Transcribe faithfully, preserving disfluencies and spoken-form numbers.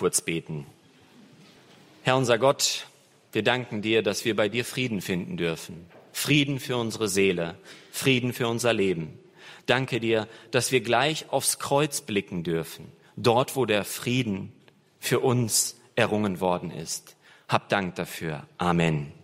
kurz beten. Herr unser Gott, wir danken dir, dass wir bei dir Frieden finden dürfen. Frieden für unsere Seele, Frieden für unser Leben. Danke dir, dass wir gleich aufs Kreuz blicken dürfen, dort, wo der Frieden für uns errungen worden ist. Hab Dank dafür. Amen.